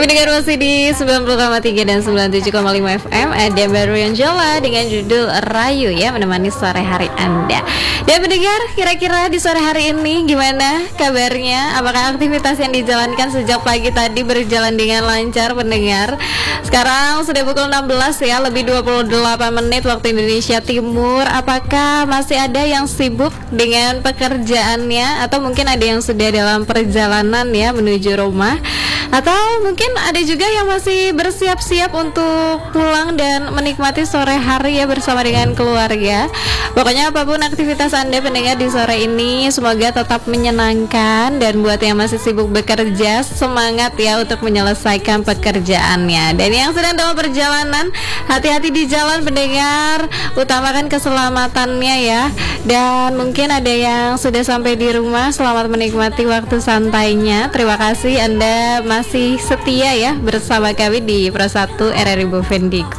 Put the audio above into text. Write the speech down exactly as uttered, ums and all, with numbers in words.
Mendengar masih di sembilan puluh koma tiga dan sembilan puluh tujuh koma lima F M. Ada baru yang Jola dengan judul Rayu ya, menemani sore hari Anda. Dan mendengar, kira-kira di sore hari ini gimana kabarnya? Apakah aktivitas yang dijalankan sejak pagi tadi berjalan dengan lancar, pendengar? Sekarang sudah pukul enam belas ya, lebih dua puluh delapan menit waktu Indonesia Timur. Apakah masih ada yang sibuk dengan pekerjaannya, atau mungkin ada yang sudah dalam perjalanan ya menuju rumah, atau mungkin ada juga yang masih bersiap-siap untuk pulang dan menikmati sore hari ya bersama dengan keluarga. Pokoknya apapun aktivitas Anda pendengar di sore ini, semoga tetap menyenangkan. Dan buat yang masih sibuk bekerja, semangat ya untuk menyelesaikan pekerjaannya. Dan yang sedang dalam perjalanan, hati-hati di jalan pendengar, utamakan keselamatannya ya. Dan mungkin ada yang sudah sampai di rumah, selamat menikmati waktu santainya. Terima kasih Anda masih setia ya bersama kami di Pro satu R R I Bovendigul.